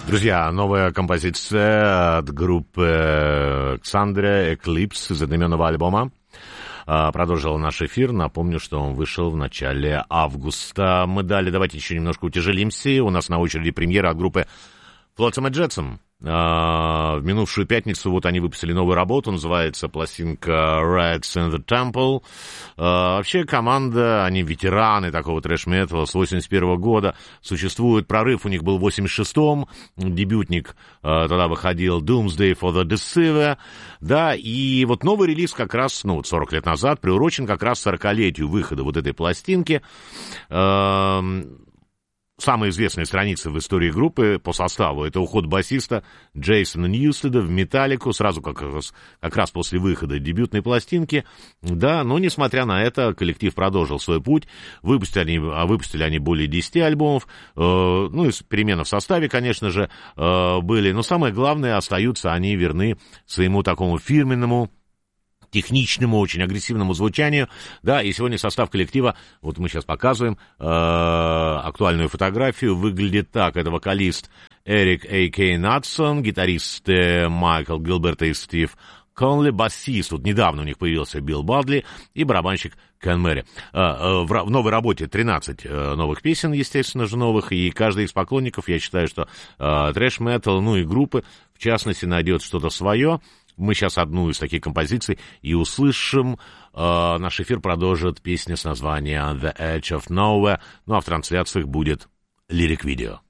Друзья, новая композиция от группы Xandria Eclipse из одноименного альбома. Продолжил наш эфир. Напомню, что он вышел в начале августа. Мы давайте еще немножко утяжелимся. У нас на очереди премьера от группы Flotsam and Jetsam. В минувшую пятницу вот они выпустили новую работу, называется пластинка Rats in the Temple. Вообще команда, они ветераны такого трэш-металла с 81 года. Существует прорыв, у них был в 86-м, дебютник тогда выходил Doomsday for the Deceiver. Да, и вот новый релиз как раз, 40 лет назад, приурочен как раз 40-летию выхода вот этой пластинки. Самые известные страницы в истории группы по составу — это уход басиста Джейсона Ньюстеда в «Металлику» сразу как раз после выхода дебютной пластинки. Да, но несмотря на это, коллектив продолжил свой путь. Выпустили они более 10 альбомов. И перемены в составе, конечно же, были. Но самое главное, остаются они верны своему такому фирменному, техничному, очень агрессивному звучанию. Да, и сегодня состав коллектива, вот мы сейчас показываем актуальную фотографию, выглядит так. Это вокалист Эрик А.К. Надсон, гитарист Майкл Гилберт и Стив Конли, басист, вот недавно у них появился Билл Бадли, и барабанщик Кен Мэри. В новой работе 13 новых песен, естественно же, новых, и каждый из поклонников, я считаю, что трэш-метал, и группы, в частности, найдет что-то свое. Мы сейчас одну из таких композиций и услышим. Наш эфир продолжит песня с названием «The Edge of Nowhere», а в трансляциях будет лирик-видео.